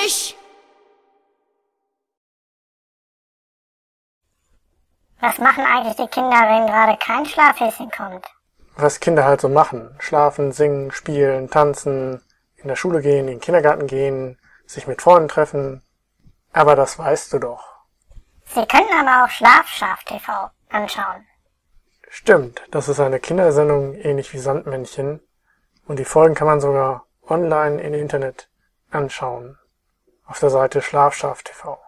nicht! Was machen eigentlich die Kinder, wenn gerade kein Schlafhäschen kommt? Was Kinder halt so machen. Schlafen, singen, spielen, tanzen, in der Schule gehen, in den Kindergarten gehen, sich mit Freunden treffen. Aber das weißt du doch. Sie können aber auch Schlafschaf TV anschauen. Stimmt, das ist eine Kindersendung ähnlich wie Sandmännchen. Und die Folgen kann man sogar online im Internet anschauen. Auf der Seite Schlafschaf TV.